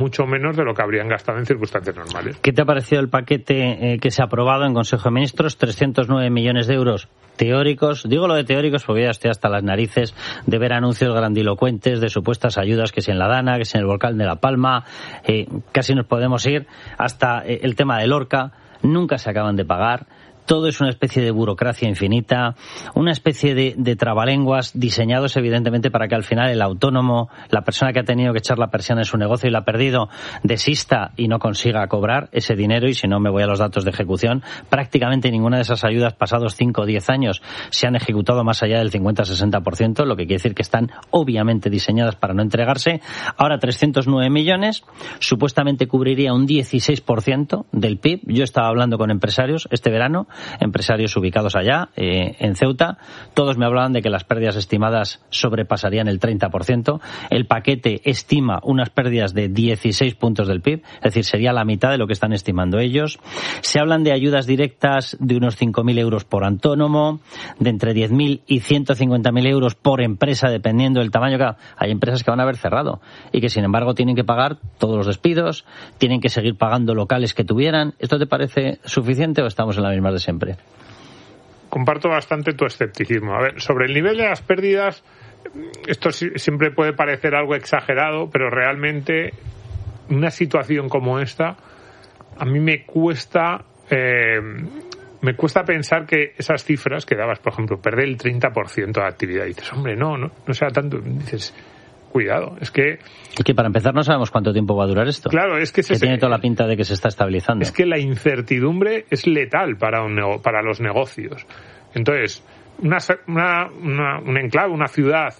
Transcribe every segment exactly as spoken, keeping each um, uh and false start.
mucho menos de lo que habrían gastado en circunstancias normales. ¿Qué te ha parecido el paquete eh, que se ha aprobado en Consejo de Ministros? trescientos nueve millones de euros teóricos. Digo lo de teóricos porque ya estoy hasta las narices de ver anuncios grandilocuentes de supuestas ayudas, que si en la Dana, que si en el volcán de La Palma. Eh, casi nos podemos ir hasta eh, el tema del Lorca. Nunca se acaban de pagar. Todo es una especie de burocracia infinita, una especie de, de trabalenguas diseñados evidentemente para que al final el autónomo, la persona que ha tenido que echar la persiana en su negocio y la ha perdido, desista y no consiga cobrar ese dinero. Y si no me voy a los datos de ejecución, prácticamente ninguna de esas ayudas pasados cinco o diez años se han ejecutado más allá del cincuenta a sesenta por ciento, lo que quiere decir que están obviamente diseñadas para no entregarse. Ahora trescientos nueve millones, supuestamente cubriría un dieciséis por ciento del P I B. Yo estaba hablando con empresarios este verano, empresarios ubicados allá, eh, en Ceuta. Todos me hablaban de que las pérdidas estimadas sobrepasarían el treinta por ciento. El paquete estima unas pérdidas de dieciséis puntos del P I B, es decir, sería la mitad de lo que están estimando ellos. Se hablan de ayudas directas de unos cinco mil euros por autónomo, de entre diez mil y ciento cincuenta mil euros por empresa, dependiendo del tamaño. Hay empresas que van a haber cerrado y que, sin embargo, tienen que pagar todos los despidos, tienen que seguir pagando locales que tuvieran. ¿Esto te parece suficiente o estamos en la misma de siempre? Comparto bastante tu escepticismo. A ver, sobre el nivel de las pérdidas, esto siempre puede parecer algo exagerado, pero realmente una situación como esta, a mí me cuesta eh, me cuesta pensar que esas cifras que dabas, por ejemplo, perder el treinta por ciento de actividad, y dices, hombre, no, no, no sea tanto, dices, cuidado, es que... Es que para empezar no sabemos cuánto tiempo va a durar esto. Claro, es que... que tiene toda la pinta de que se está estabilizando. Es que la incertidumbre es letal para, un, para los negocios. Entonces, una, una, una, un enclave, una ciudad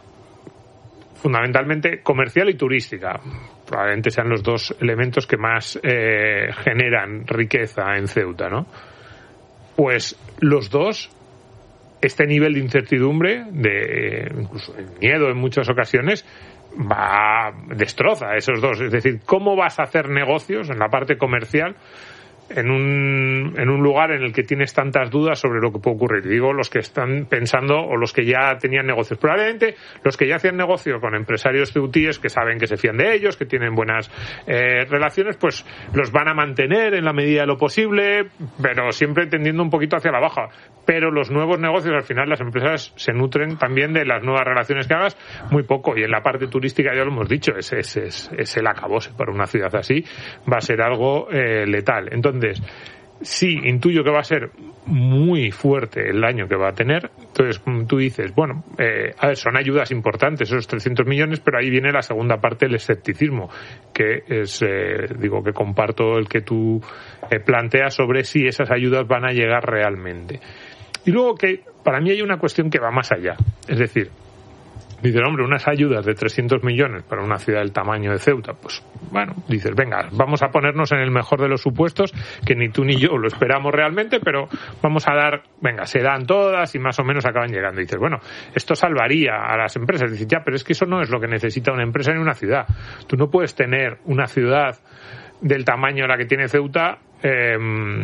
fundamentalmente comercial y turística, probablemente sean los dos elementos que más eh, generan riqueza en Ceuta, ¿no? Pues los dos, este nivel de incertidumbre, de incluso el miedo en muchas ocasiones, va destroza a esos dos. Es decir, ¿cómo vas a hacer negocios en la parte comercial en un, en un lugar en el que tienes tantas dudas sobre lo que puede ocurrir? Digo, los que están pensando o los que ya tenían negocios. Probablemente los que ya hacían negocio con empresarios ceutíes que saben que se fían de ellos, que tienen buenas eh, relaciones, pues los van a mantener en la medida de lo posible, pero siempre tendiendo un poquito hacia la baja. Pero los nuevos negocios, al final, las empresas se nutren también de las nuevas relaciones que hagas muy poco. Y en la parte turística, ya lo hemos dicho, es, es, es, es el acabose para una ciudad así. Va a ser algo eh, letal. Entonces, sí, intuyo que va a ser muy fuerte el daño que va a tener. Entonces, tú dices, bueno, eh, a ver, son ayudas importantes, esos trescientos millones, pero ahí viene la segunda parte, el escepticismo, que es, eh, digo, que comparto el que tú eh, planteas sobre si esas ayudas van a llegar realmente. Y luego que para mí hay una cuestión que va más allá. Es decir, dices, hombre, unas ayudas de trescientos millones para una ciudad del tamaño de Ceuta, pues bueno, dices, venga, vamos a ponernos en el mejor de los supuestos, que ni tú ni yo lo esperamos realmente, pero vamos a dar, venga, se dan todas y más o menos acaban llegando. Y dices, bueno, esto salvaría a las empresas. Dices, ya, pero es que eso no es lo que necesita una empresa ni una ciudad. Tú no puedes tener una ciudad del tamaño de la que tiene Ceuta eh,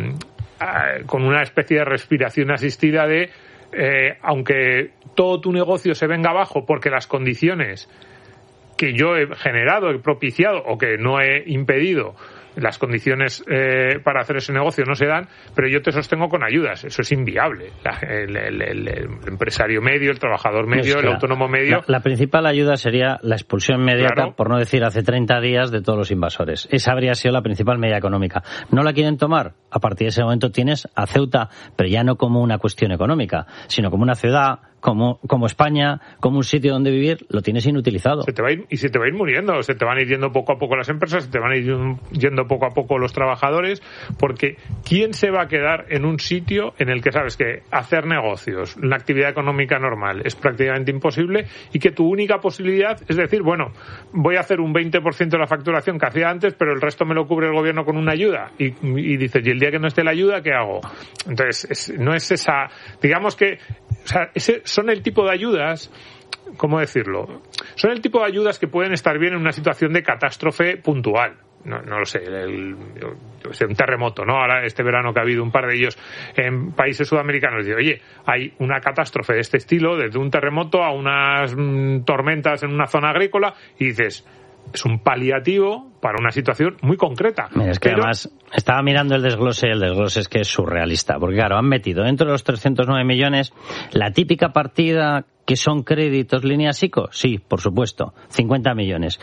con una especie de respiración asistida de eh, aunque todo tu negocio se venga abajo porque las condiciones que yo he generado, he propiciado o que no he impedido, las condiciones eh, para hacer ese negocio no se dan, pero yo te sostengo con ayudas. Eso es inviable. La, el, el, el, el empresario medio, el trabajador medio, el autónomo medio... La, la principal ayuda sería la expulsión inmediata, claro, por no decir hace treinta días, de todos los invasores. Esa habría sido la principal medida económica. ¿No la quieren tomar? A partir de ese momento tienes a Ceuta, pero ya no como una cuestión económica, sino como una ciudad, como, como España, como un sitio donde vivir, lo tienes inutilizado. Se te va a ir, y se te va a ir muriendo, se te van a ir yendo poco a poco las empresas, se te van a ir yendo poco a poco los trabajadores, porque ¿quién se va a quedar en un sitio en el que sabes que hacer negocios, la actividad económica normal, es prácticamente imposible y que tu única posibilidad es decir, bueno, voy a hacer un veinte por ciento de la facturación que hacía antes, pero el resto me lo cubre el gobierno con una ayuda? Y, y dices, ¿y el día que no esté la ayuda, qué hago? Entonces, es, no es esa... Digamos que o sea, ese, son el tipo de ayudas, ¿cómo decirlo? Son el tipo de ayudas que pueden estar bien en una situación de catástrofe puntual. No, no lo sé, el, el, el, un terremoto, ¿no? Ahora este verano que ha habido un par de ellos en países sudamericanos, dice, oye, hay una catástrofe de este estilo, desde un terremoto a unas mm, tormentas en una zona agrícola, y dices, es un paliativo para una situación muy concreta. Mira, es que pero... además estaba mirando el desglose, el desglose es que es surrealista, porque claro, han metido dentro de los trescientos nueve millones la típica partida que son créditos línea ICO, sí, por supuesto, cincuenta millones.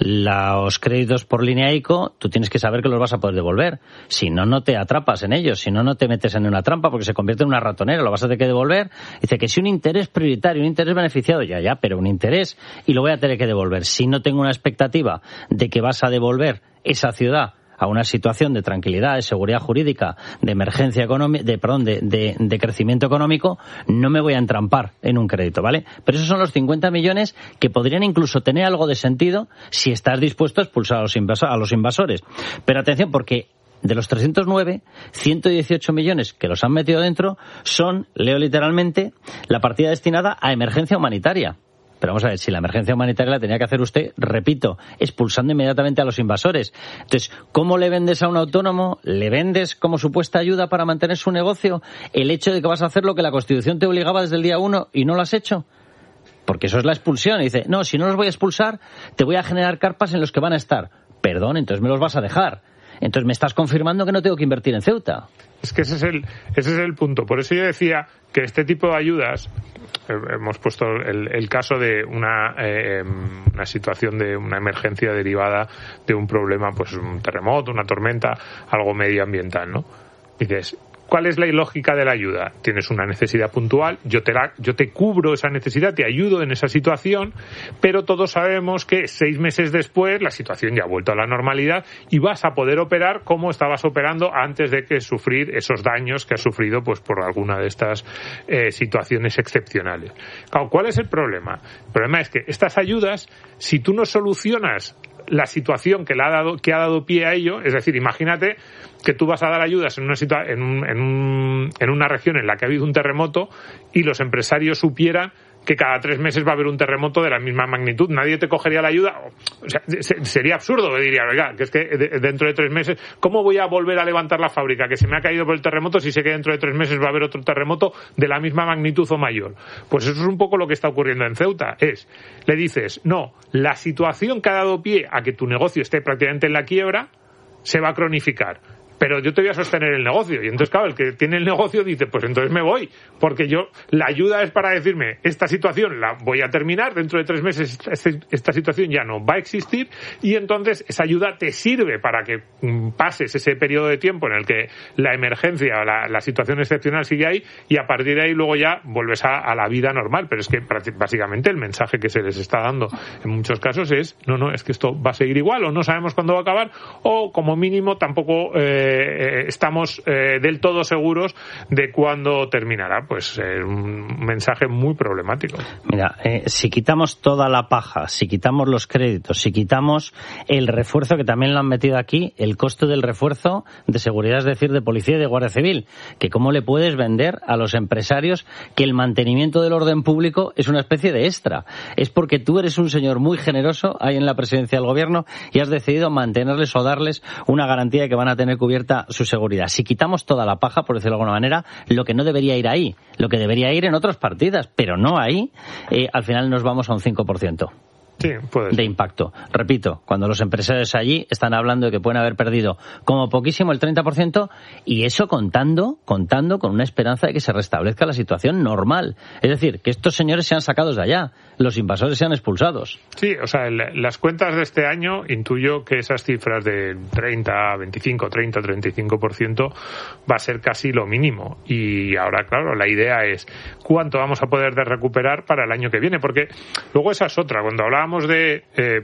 Los créditos por línea ICO, tú tienes que saber que los vas a poder devolver, si no, no te atrapas en ellos, si no, no te metes en una trampa porque se convierte en una ratonera, lo vas a tener que devolver. Dice que si un interés prioritario, un interés beneficiado, ya, ya, pero un interés y lo voy a tener que devolver. Si no tengo una expectativa de que vas a devolver esa ciudad a una situación de tranquilidad, de seguridad jurídica, de emergencia económica, de, perdón, de, de, de crecimiento económico, no me voy a entrampar en un crédito, ¿vale? Pero esos son los cincuenta millones que podrían incluso tener algo de sentido si estás dispuesto a expulsar a los, invaso- a los invasores. Pero atención, porque de los trescientos nueve, ciento dieciocho millones que los han metido dentro son, leo literalmente, la partida destinada a emergencia humanitaria. Pero vamos a ver, si la emergencia humanitaria la tenía que hacer usted, repito, expulsando inmediatamente a los invasores. Entonces, ¿cómo le vendes a un autónomo? ¿Le vendes como supuesta ayuda para mantener su negocio el hecho de que vas a hacer lo que la Constitución te obligaba desde el día uno y no lo has hecho? Porque eso es la expulsión. Y dice, no, si no los voy a expulsar, te voy a generar carpas en los que van a estar. Perdón, entonces me los vas a dejar. Entonces me estás confirmando que no tengo que invertir en Ceuta. Es que ese es el, ese es el punto. Por eso yo decía que este tipo de ayudas, eh, hemos puesto el, el caso de una, eh, una situación de una emergencia derivada de un problema, pues un terremoto, una tormenta, algo medioambiental, ¿no? Dices, ¿cuál es la ilógica de la ayuda? Tienes una necesidad puntual, yo te, la, yo te cubro esa necesidad, te ayudo en esa situación, pero todos sabemos que seis meses después la situación ya ha vuelto a la normalidad y vas a poder operar como estabas operando antes de que sufrir esos daños que has sufrido pues por alguna de estas eh, situaciones excepcionales. Claro, ¿cuál es el problema? El problema es que estas ayudas, si tú no solucionas la situación que, le ha dado, que ha dado pie a ello, es decir, imagínate que tú vas a dar ayudas en una, situa- en, un, en, un, en una región en la que ha habido un terremoto y los empresarios supieran que cada tres meses va a haber un terremoto de la misma magnitud, nadie te cogería la ayuda. O sea, sería absurdo, diría, oiga, que es que dentro de tres meses, ¿cómo voy a volver a levantar la fábrica que se me ha caído por el terremoto si sé que dentro de tres meses va a haber otro terremoto de la misma magnitud o mayor? Pues eso es un poco lo que está ocurriendo en Ceuta. Es, le dices, no, la situación que ha dado pie a que tu negocio esté prácticamente en la quiebra se va a cronificar. Pero yo te voy a sostener el negocio. Y entonces, claro, el que tiene el negocio dice, pues entonces me voy. Porque yo, la ayuda es para decirme, esta situación la voy a terminar, dentro de tres meses esta, esta situación ya no va a existir, y entonces esa ayuda te sirve para que pases ese periodo de tiempo en el que la emergencia o la, la situación excepcional sigue ahí, y a partir de ahí luego ya vuelves a, a la vida normal. Pero es que básicamente el mensaje que se les está dando en muchos casos es, no, no, es que esto va a seguir igual, o no sabemos cuándo va a acabar, o como mínimo tampoco eh, Eh, estamos eh, del todo seguros de cuándo terminará. Pues eh, un mensaje muy problemático. Mira, eh, si quitamos toda la paja, si quitamos los créditos, si quitamos el refuerzo, que también lo han metido aquí, el coste del refuerzo de seguridad, es decir, de policía y de guardia civil, que cómo le puedes vender a los empresarios que el mantenimiento del orden público es una especie de extra. Es porque tú eres un señor muy generoso ahí en la presidencia del gobierno y has decidido mantenerles o darles una garantía de que van a tener cubierta su seguridad. Si quitamos toda la paja, por decirlo de alguna manera, lo que no debería ir ahí, lo que debería ir en otras partidas, pero no ahí, eh, al final nos vamos a un cinco por ciento. Sí, puede ser. De impacto. Repito, cuando los empresarios allí están hablando de que pueden haber perdido como poquísimo el treinta por ciento, y eso contando, contando con una esperanza de que se restablezca la situación normal. Es decir, que estos señores sean sacados de allá, los invasores sean expulsados. Sí, o sea, el, las cuentas de este año, intuyo que esas cifras de treinta, veinticinco, treinta, treinta y cinco por ciento va a ser casi lo mínimo. Y ahora, claro, la idea es cuánto vamos a poder de recuperar para el año que viene, porque luego esa es otra. Cuando hablábamos de, eh,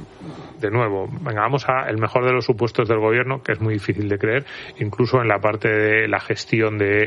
de nuevo, venga, vamos a el mejor de los supuestos del gobierno, que es muy difícil de creer, incluso en la parte de la gestión de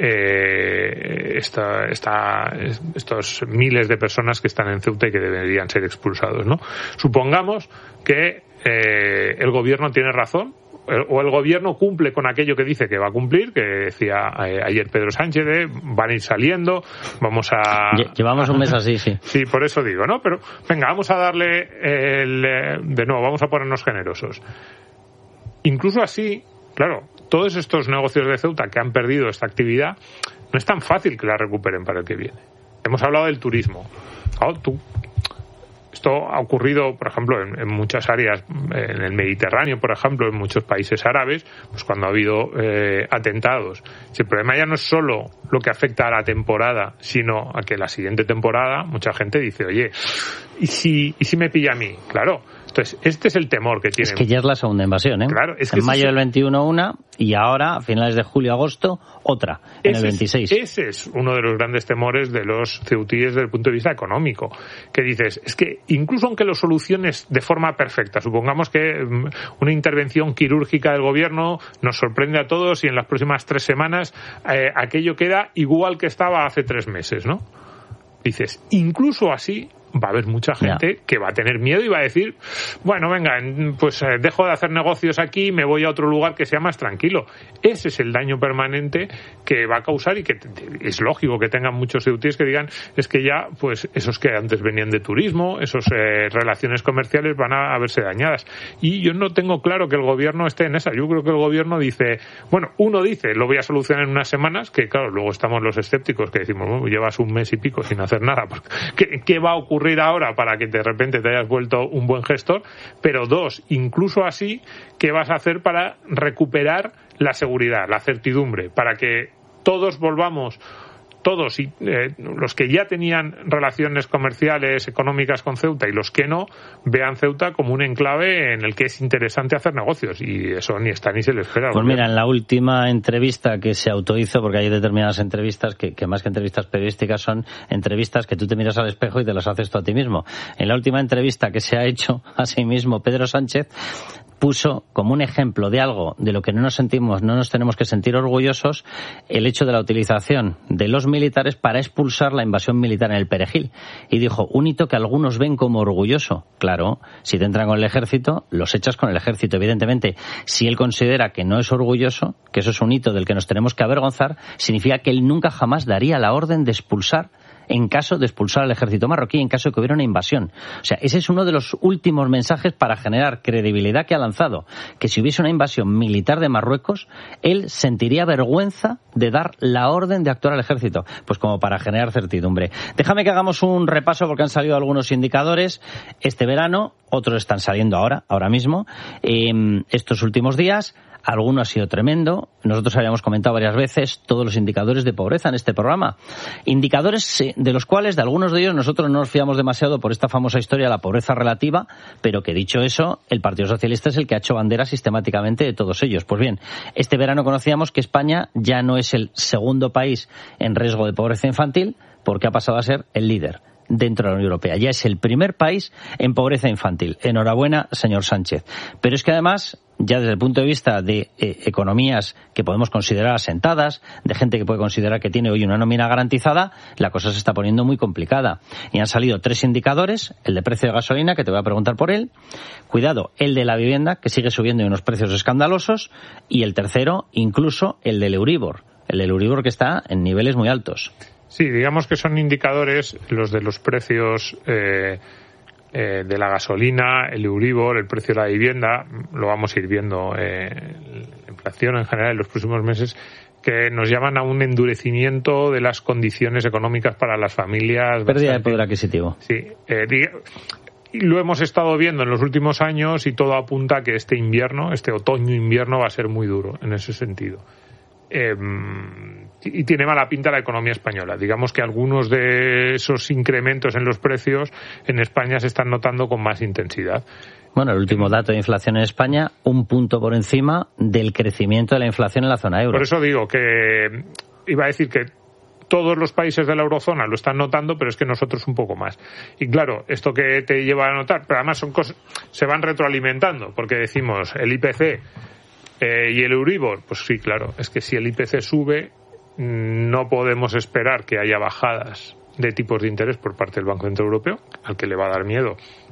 eh, esta, esta, estos miles de personas que están en Ceuta y que deberían ser expulsados, ¿no? Supongamos que eh, el gobierno tiene razón, o el gobierno cumple con aquello que dice que va a cumplir, que decía eh, ayer Pedro Sánchez, de van a ir saliendo, vamos a... Llevamos un mes así, sí. Sí, por eso digo, ¿no? Pero venga, vamos a darle el... De nuevo, vamos a ponernos generosos. Incluso así, claro, todos estos negocios de Ceuta que han perdido esta actividad, no es tan fácil que la recuperen para el que viene. Hemos hablado del turismo. Claro, tú... Esto ha ocurrido, por ejemplo, en, en muchas áreas, en el Mediterráneo, por ejemplo, en muchos países árabes, pues cuando ha habido eh, atentados. Si el problema ya no es solo lo que afecta a la temporada, sino a que la siguiente temporada mucha gente dice, oye, ¿y si, y si me pilla a mí? Claro. Entonces, este es el temor que tienen. Es que ya es la segunda invasión, ¿eh? Claro, es que en mayo es... del veintiuno una y ahora, a finales de julio-agosto, otra, en ese el veintiséis. Es, ese es uno de los grandes temores de los ceutíes desde el punto de vista económico. Que dices, es que incluso aunque lo soluciones de forma perfecta, supongamos que una intervención quirúrgica del gobierno nos sorprende a todos y en las próximas tres semanas eh, aquello queda igual que estaba hace tres meses, ¿no? Dices, incluso así va a haber mucha gente yeah. que va a tener miedo y va a decir, bueno, venga, pues eh, dejo de hacer negocios aquí y me voy a otro lugar que sea más tranquilo. Ese es el daño permanente que va a causar y que es lógico que tengan muchos ceutíes que digan, es que ya, pues esos que antes venían de turismo, esas eh, relaciones comerciales van a, a verse dañadas. Y yo no tengo claro que el gobierno esté en esa. Yo creo que el gobierno dice, bueno, uno dice, lo voy a solucionar en unas semanas, que claro, luego estamos los escépticos que decimos, bueno, llevas un mes y pico sin hacer nada. ¿Qué, qué va a ocurrir ahora para que de repente te hayas vuelto un buen gestor? Pero dos, incluso así, ¿qué vas a hacer para recuperar la seguridad, la certidumbre, para que todos volvamos, todos, y eh, los que ya tenían relaciones comerciales, económicas con Ceuta y los que no, vean Ceuta como un enclave en el que es interesante hacer negocios? Y eso ni está ni se le espera. Pues mira, en la última entrevista que se autohizo, porque hay determinadas entrevistas que, que más que entrevistas periodísticas son entrevistas que tú te miras al espejo y te las haces tú a ti mismo. En la última entrevista que se ha hecho a sí mismo Pedro Sánchez puso como un ejemplo de algo de lo que no nos sentimos, no nos tenemos que sentir orgullosos, el hecho de la utilización de los militares para expulsar la invasión militar en el Perejil. Y dijo, un hito que algunos ven como orgulloso. Claro, si te entran con el ejército, los echas con el ejército, evidentemente. Si él considera que no es orgulloso, que eso es un hito del que nos tenemos que avergonzar, significa que él nunca jamás daría la orden de expulsar en caso de expulsar al ejército marroquí, en caso de que hubiera una invasión. O sea, ese es uno de los últimos mensajes para generar credibilidad que ha lanzado, que si hubiese una invasión militar de Marruecos, él sentiría vergüenza de dar la orden de actuar al ejército, pues como para generar certidumbre. Déjame que hagamos un repaso porque han salido algunos indicadores este verano, otros están saliendo ahora, ahora mismo, eh, estos últimos días. Alguno ha sido tremendo. Nosotros habíamos comentado varias veces todos los indicadores de pobreza en este programa. Indicadores de los cuales, de algunos de ellos, nosotros no nos fiamos demasiado por esta famosa historia de la pobreza relativa, pero que dicho eso, el Partido Socialista es el que ha hecho bandera sistemáticamente de todos ellos. Pues bien, este verano conocíamos que España ya no es el segundo país en riesgo de pobreza infantil, porque ha pasado a ser el líder dentro de la Unión Europea. Ya es el primer país en pobreza infantil. Enhorabuena, señor Sánchez. Pero es que además, ya desde el punto de vista de eh, economías que podemos considerar asentadas, de gente que puede considerar que tiene hoy una nómina garantizada, la cosa se está poniendo muy complicada. Y han salido tres indicadores: el de precio de gasolina, que te voy a preguntar por él, cuidado, el de la vivienda, que sigue subiendo en unos precios escandalosos, y el tercero, incluso el del Euribor, el del Euribor que está en niveles muy altos. Sí, digamos que son indicadores los de los precios eh, eh, de la gasolina, el Euribor, el precio de la vivienda, lo vamos a ir viendo, eh, la inflación en general en los próximos meses, que nos llaman a un endurecimiento de las condiciones económicas para las familias. Pérdida de poder adquisitivo. Sí, eh, diga, lo hemos estado viendo en los últimos años y todo apunta a que este invierno, este otoño-invierno, va a ser muy duro en ese sentido. Eh, y tiene mala pinta la economía española. Digamos que algunos de esos incrementos en los precios en España se están notando con más intensidad. Bueno, el último dato de inflación en España, un punto por encima del crecimiento de la inflación en la zona euro. Por eso digo que iba a decir que todos los países de la eurozona lo están notando, pero es que nosotros un poco más. Y claro, esto que te lleva a notar, pero además son cosas, se van retroalimentando, porque decimos el I P C eh, y el Euribor, pues sí, claro, es que si el I P C sube, no podemos esperar que haya bajadas de tipos de interés por parte del Banco Central Europeo, al que le va a dar miedo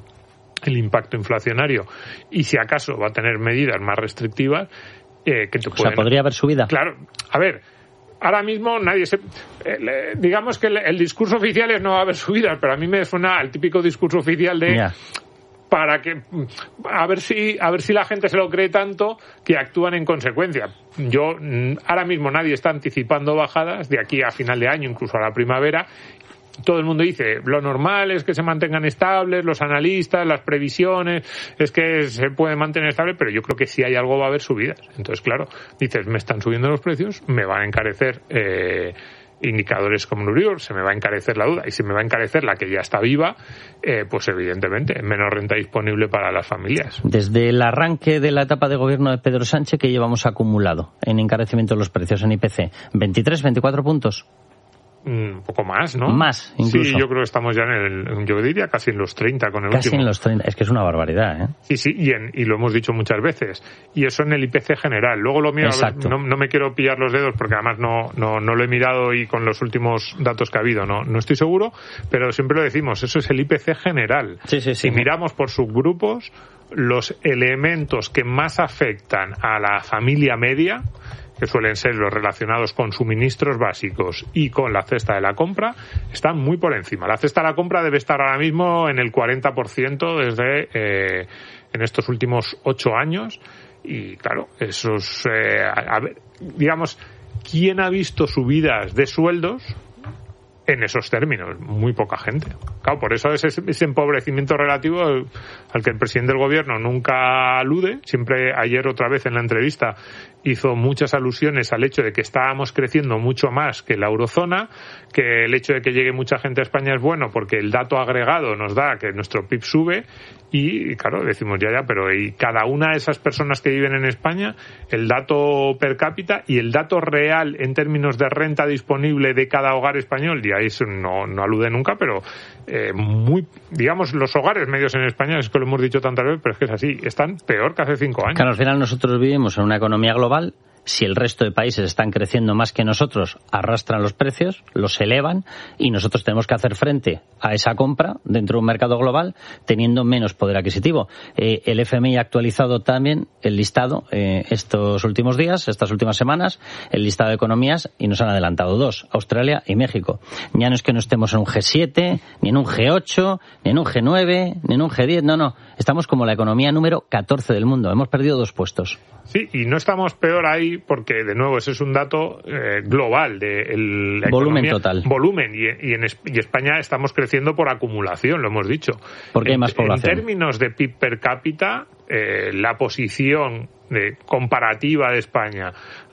el impacto inflacionario, y si acaso va a tener medidas más restrictivas eh, que te pueden... O sea, ¿podría haber subida? Claro, a ver, ahora mismo nadie se... Eh, digamos que el, el discurso oficial es no va a haber subidas, pero a mí me suena al típico discurso oficial de... Yeah. para que a ver si a ver si la gente se lo cree tanto que actúan en consecuencia. Yo ahora mismo nadie está anticipando bajadas de aquí a final de año, incluso a la primavera, todo el mundo dice, lo normal es que se mantengan estables, los analistas, las previsiones, es que se puede mantener estable, pero yo creo que si hay algo va a haber subidas. Entonces, claro, dices, me están subiendo los precios, me van a encarecer eh, indicadores como Euribor, se me va a encarecer la deuda y se me va a encarecer la que ya está viva, eh, pues evidentemente menos renta disponible para las familias. Desde el arranque de la etapa de gobierno de Pedro Sánchez, ¿qué llevamos acumulado en encarecimiento de los precios en I P C? ¿veintitrés, veinticuatro puntos? Un poco más, ¿no? Más, incluso. Sí, yo creo que estamos ya en el, yo diría casi en los treinta con el casi último. en los treinta, es que es una barbaridad, ¿eh? Sí, sí, y, en, y lo hemos dicho muchas veces. Y eso en el I P C general. Luego lo mío, a ver, no, no me quiero pillar los dedos porque además no, no, no lo he mirado y con los últimos datos que ha habido no, no estoy seguro, pero siempre lo decimos, eso es el I P C general. Sí, sí, sí. Si miramos por subgrupos, los elementos que más afectan a la familia media, que suelen ser los relacionados con suministros básicos y con la cesta de la compra, están muy por encima. La cesta de la compra debe estar ahora mismo en el cuarenta por ciento desde eh, en estos últimos ocho años y claro, esos eh, a ver, digamos, ¿quién ha visto subidas de sueldos en esos términos? Muy poca gente. Claro, por eso ese, ese empobrecimiento relativo al, al que el presidente del gobierno nunca alude. Siempre, ayer otra vez en la entrevista, hizo muchas alusiones al hecho de que estábamos creciendo mucho más que la eurozona, que el hecho de que llegue mucha gente a España es bueno porque el dato agregado nos da que nuestro P I B sube y, claro, decimos ya, ya, pero y cada una de esas personas que viven en España, el dato per cápita y el dato real en términos de renta disponible de cada hogar español, y ahí no, no alude nunca, pero eh, muy, digamos, los hogares medios en España, es que lo hemos dicho tantas veces, pero es que es así, están peor que hace cinco años. Claro, al final nosotros vivimos en una economía global. Si el resto de países están creciendo más que nosotros, arrastran los precios, los elevan y nosotros tenemos que hacer frente a esa compra dentro de un mercado global teniendo menos poder adquisitivo. Eh, el F M I ha actualizado también el listado eh, estos últimos días, estas últimas semanas, el listado de economías y nos han adelantado dos, Australia y México. Ya no es que no estemos en un G siete, ni en un G ocho, ni en un G nueve, ni en un G diez, no, no. Estamos como la economía número catorce del mundo. Hemos perdido dos puestos. Sí, y no estamos peor ahí porque, de nuevo, ese es un dato eh, global de el, la volumen economía, total. Volumen, y, y en y España estamos creciendo por acumulación, lo hemos dicho. Porque hay más población. En términos de P I B per cápita, eh, la posición de comparativa de España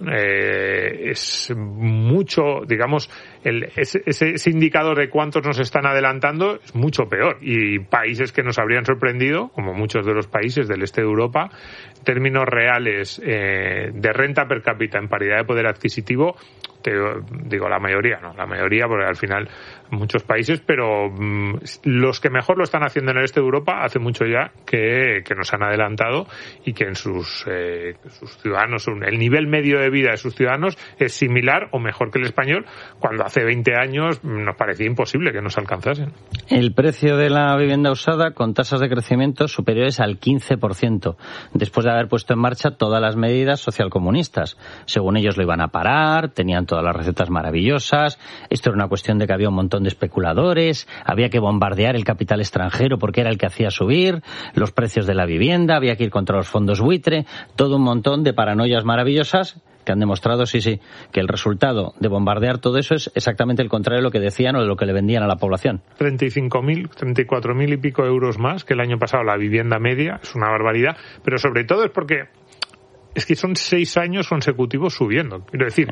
eh, es mucho, digamos, el, ese, ese indicador de cuántos nos están adelantando es mucho peor, y países que nos habrían sorprendido, como muchos de los países del este de Europa, en términos reales eh, de renta per cápita en paridad de poder adquisitivo, te digo la mayoría, no, la mayoría porque al final muchos países, pero mmm, los que mejor lo están haciendo en el este de Europa hace mucho ya que, que nos han adelantado y que en sus, eh, sus ciudadanos, el nivel medio de vida de sus ciudadanos es similar o mejor que el español, cuando hace veinte años nos parecía imposible que nos alcanzasen. El precio de la vivienda usada con tasas de crecimiento superiores al quince por ciento, después de haber puesto en marcha todas las medidas socialcomunistas. Según ellos lo iban a parar, tenían todas las recetas maravillosas, esto era una cuestión de que había un montón de especuladores, había que bombardear el capital extranjero porque era el que hacía subir los precios de la vivienda, había que ir contra los fondos buitre, todo un montón de paranoias maravillosas que han demostrado, sí, sí, que el resultado de bombardear todo eso es exactamente el contrario de lo que decían o de lo que le vendían a la población. treinta y cinco mil, treinta y cuatro mil y pico euros más que el año pasado la vivienda media, es una barbaridad, pero sobre todo es porque es que son seis años consecutivos subiendo. Quiero decir,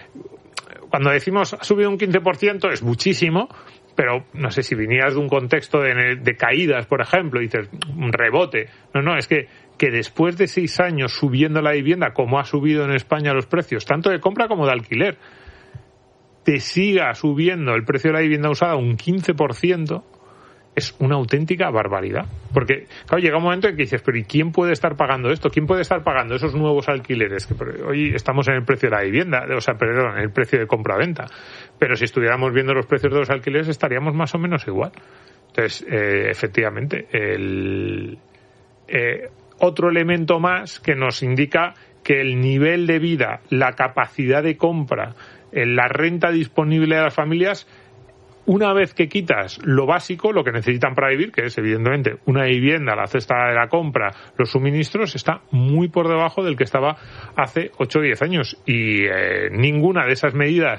cuando decimos ha subido un quince por ciento es muchísimo, pero no sé si vinieras de un contexto de, de caídas, por ejemplo, y dices un rebote. No, no, es que que después de seis años subiendo la vivienda, como ha subido en España los precios, tanto de compra como de alquiler, te siga subiendo el precio de la vivienda usada un quince por ciento, es una auténtica barbaridad. Porque, claro, llega un momento en que dices, pero ¿y quién puede estar pagando esto? ¿Quién puede estar pagando esos nuevos alquileres? Que hoy estamos en el precio de la vivienda, o sea, perdón, en el precio de compra-venta. Pero si estuviéramos viendo los precios de los alquileres, estaríamos más o menos igual. Entonces, eh, efectivamente, el... Eh, otro elemento más que nos indica que el nivel de vida, la capacidad de compra, la renta disponible de las familias, una vez que quitas lo básico, lo que necesitan para vivir, que es evidentemente una vivienda, la cesta de la compra, los suministros, está muy por debajo del que estaba hace ocho o diez años. Y eh, ninguna de esas medidas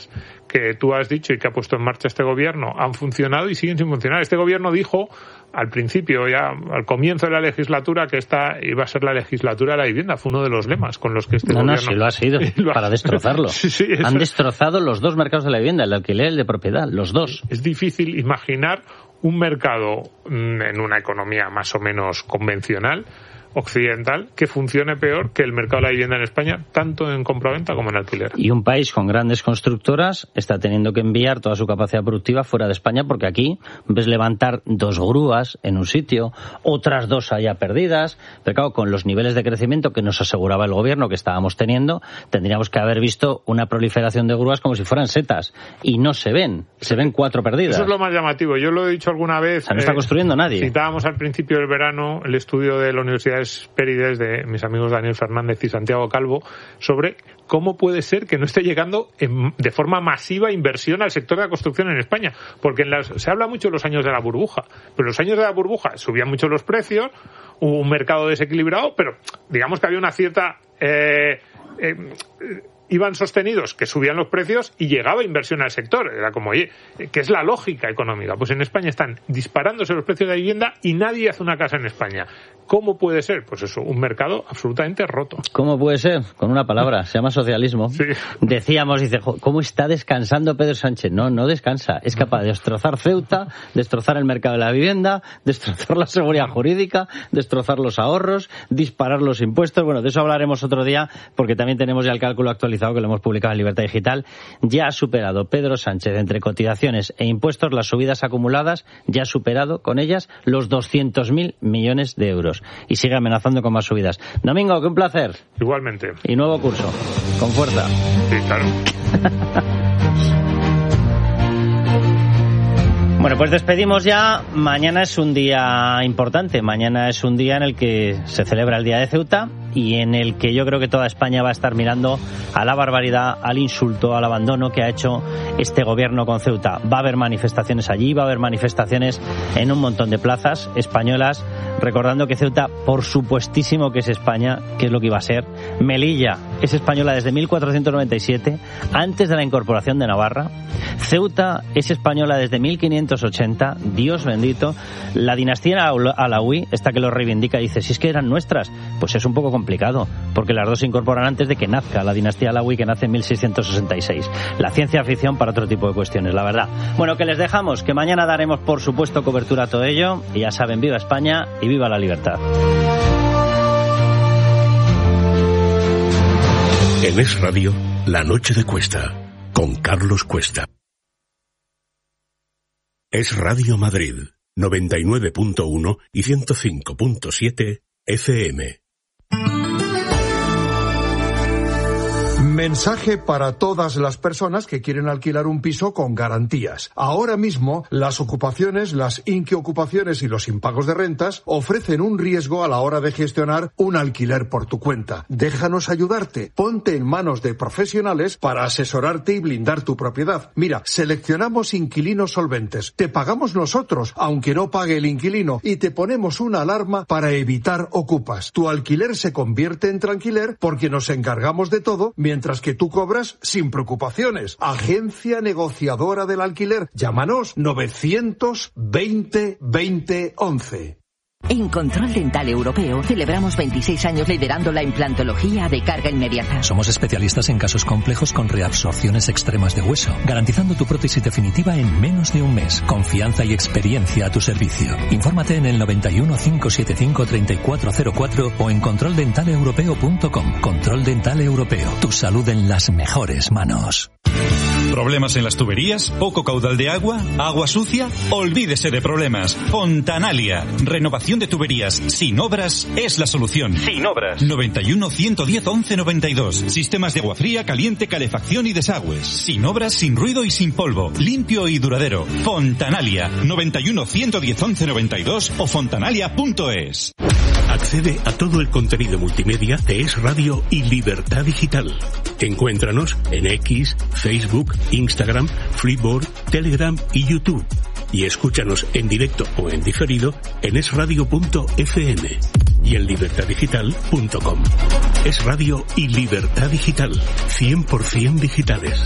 que tú has dicho y que ha puesto en marcha este gobierno han funcionado y siguen sin funcionar. Este gobierno dijo al principio, ya al comienzo de la legislatura, que esta iba a ser la legislatura de la vivienda. Fue uno de los lemas con los que este no, gobierno... No, sí lo ha sido, lo ha... para destrozarlo. sí, sí, Han destrozado los dos mercados de la vivienda, el de alquiler y el de propiedad, los dos. Es difícil imaginar un mercado en una economía más o menos convencional, occidental, que funcione peor que el mercado de la vivienda en España, tanto en compraventa como en alquiler. Y un país con grandes constructoras está teniendo que enviar toda su capacidad productiva fuera de España, porque aquí ves levantar dos grúas en un sitio, otras dos allá perdidas, pero claro, con los niveles de crecimiento que nos aseguraba el gobierno que estábamos teniendo, tendríamos que haber visto una proliferación de grúas como si fueran setas, y no se ven, se ven cuatro perdidas. Eso es lo más llamativo, yo lo he dicho alguna vez. O sea, no está eh, construyendo nadie. Citábamos al principio del verano el estudio de la Universidad Pérides de mis amigos Daniel Fernández y Santiago Calvo sobre cómo puede ser que no esté llegando en, de forma masiva inversión al sector de la construcción en España, porque en las, se habla mucho de los años de la burbuja, pero en los años de la burbuja subían mucho los precios, hubo un mercado desequilibrado, pero digamos que había una cierta eh, eh, iban sostenidos, que subían los precios y llegaba inversión al sector. Era como, oye, ¿qué es la lógica económica? Pues en España están disparándose los precios de la vivienda y nadie hace una casa en España. ¿Cómo puede ser? Pues eso, un mercado absolutamente roto. ¿Cómo puede ser? Con una palabra, se llama socialismo. Sí. Decíamos, dice, ¿cómo está descansando Pedro Sánchez? No, no descansa. Es capaz de destrozar Ceuta, destrozar el mercado de la vivienda, destrozar la seguridad jurídica, destrozar los ahorros, disparar los impuestos. Bueno, de eso hablaremos otro día, porque también tenemos ya el cálculo actualizado que lo hemos publicado en Libertad Digital. Ya ha superado Pedro Sánchez, entre cotizaciones e impuestos, las subidas acumuladas, ya ha superado con ellas los doscientos mil millones de euros. Y sigue amenazando con más subidas. Domingo, que un placer. Igualmente. Y nuevo curso. Con fuerza. Sí, claro. Bueno, pues despedimos ya. Mañana es un día importante. Mañana es un día en el que se celebra el Día de Ceuta y en el que yo creo que toda España va a estar mirando a la barbaridad, al insulto, al abandono que ha hecho este gobierno con Ceuta. Va a haber manifestaciones allí, va a haber manifestaciones en un montón de plazas españolas, recordando que Ceuta, por supuestísimo que es España, que es lo que iba a ser. Melilla es española desde mil cuatrocientos noventa y siete, antes de la incorporación de Navarra. Ceuta es española desde mil quinientos ochenta, Dios bendito. La dinastía alauí, esta que lo reivindica, dice, si es que eran nuestras, pues es un poco complicado, porque las dos se incorporan antes de que nazca la dinastía alauí, que nace en mil seiscientos sesenta y seis. La ciencia ficción para otro tipo de cuestiones, la verdad. Bueno, que les dejamos, que mañana daremos por supuesto cobertura a todo ello, y ya saben, viva España y viva la libertad. En Es Radio, La Noche de Cuesta, con Carlos Cuesta. Es Radio Madrid, noventa y nueve punto uno y ciento cinco punto siete F M. Mensaje para todas las personas que quieren alquilar un piso con garantías. Ahora mismo, las ocupaciones, las inquiocupaciones y los impagos de rentas ofrecen un riesgo a la hora de gestionar un alquiler por tu cuenta. Déjanos ayudarte. Ponte en manos de profesionales para asesorarte y blindar tu propiedad. Mira, seleccionamos inquilinos solventes. Te pagamos nosotros, aunque no pague el inquilino, y te ponemos una alarma para evitar ocupas. Tu alquiler se convierte en tranquiler porque nos encargamos de todo, mientras que tú cobras sin preocupaciones. Agencia Negociadora del Alquiler. Llámanos novecientos veinte veinte once. En Control Dental Europeo celebramos veintiséis años liderando la implantología de carga inmediata. Somos especialistas en casos complejos con reabsorciones extremas de hueso, garantizando tu prótesis definitiva en menos de un mes. Confianza y experiencia a tu servicio. Infórmate en el noventa y uno, cinco setenta y cinco, treinta y cuatro cero cuatro o en control dental europeo punto com. Control Dental Europeo. Tu salud en las mejores manos. ¿Problemas en las tuberías? ¿Poco caudal de agua? ¿Agua sucia? Olvídese de problemas. Fontanalia. Renovación de tuberías sin obras es la solución. Sin obras. noventa y uno, ciento diez, once noventa y dos. Sistemas de agua fría, caliente, calefacción y desagües. Sin obras, sin ruido y sin polvo. Limpio y duradero. Fontanalia. noventa y uno, ciento diez, once noventa y dos o fontanalia punto es. Accede a todo el contenido multimedia de Es Radio y Libertad Digital. Encuéntranos en X, Facebook, Instagram, Flipboard, Telegram y YouTube. Y escúchanos en directo o en diferido en es radio punto f m y en libertad digital punto com. Es Radio y Libertad Digital, cien por ciento digitales,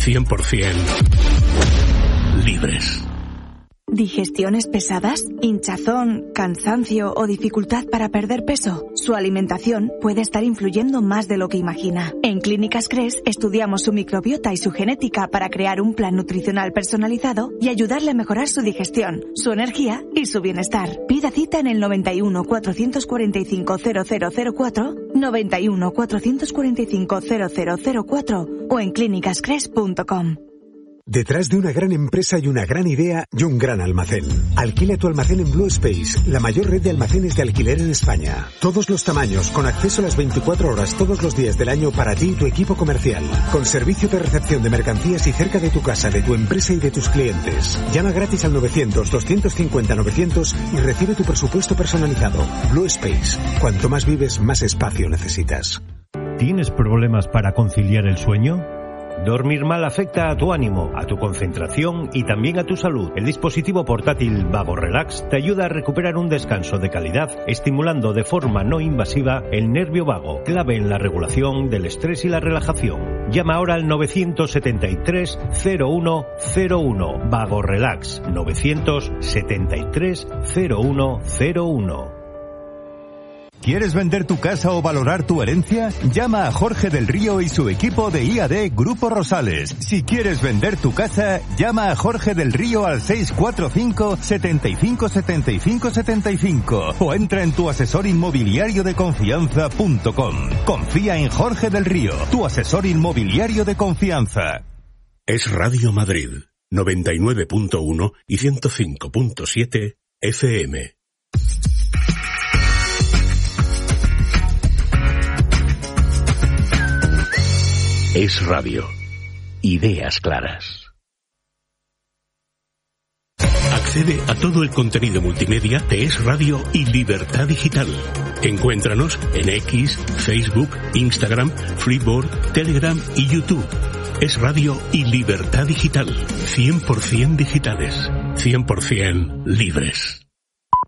cien por ciento libres. ¿Digestiones pesadas? ¿Hinchazón, cansancio o dificultad para perder peso? Su alimentación puede estar influyendo más de lo que imagina. En Clínicas Cres estudiamos su microbiota y su genética para crear un plan nutricional personalizado y ayudarle a mejorar su digestión, su energía y su bienestar. Pida cita en el noventa y uno, cuatrocientos cuarenta y cinco, cero cero cero cuatro, noventa y uno, cuatrocientos cuarenta y cinco, cero cero cero cuatro o en clínicas cres punto com. Detrás de una gran empresa y una gran idea y un gran almacén. Alquila tu almacén en Blue Space, la mayor red de almacenes de alquiler en España. Todos los tamaños, con acceso a las veinticuatro horas todos los días del año para ti y tu equipo comercial. Con servicio de recepción de mercancías y cerca de tu casa, de tu empresa y de tus clientes. Llama gratis al novecientos, doscientos cincuenta, novecientos y recibe tu presupuesto personalizado. Blue Space. Cuanto más vives, más espacio necesitas. ¿Tienes problemas para conciliar el sueño? Dormir mal afecta a tu ánimo, a tu concentración y también a tu salud. El dispositivo portátil Vago Relax te ayuda a recuperar un descanso de calidad, estimulando de forma no invasiva el nervio vago, clave en la regulación del estrés y la relajación. Llama ahora al novecientos setenta y tres, cero uno cero uno. Vago Relax, novecientos setenta y tres, cero uno cero uno. ¿Quieres vender tu casa o valorar tu herencia? Llama a Jorge del Río y su equipo de I A D Grupo Rosales. Si quieres vender tu casa, llama a Jorge del Río al seis cuatro cinco, setenta y cinco, setenta y cinco, setenta y cinco o entra en tu asesor inmobiliario de confianza punto com. Confía en Jorge del Río, tu asesor inmobiliario de confianza. Es Radio Madrid, noventa y nueve punto uno y ciento cinco punto siete F M. Es Radio. Ideas claras. Accede a todo el contenido multimedia de Es Radio y Libertad Digital. Encuéntranos en X, Facebook, Instagram, Flipboard, Telegram y YouTube. Es Radio y Libertad Digital. cien por ciento digitales. cien por ciento libres.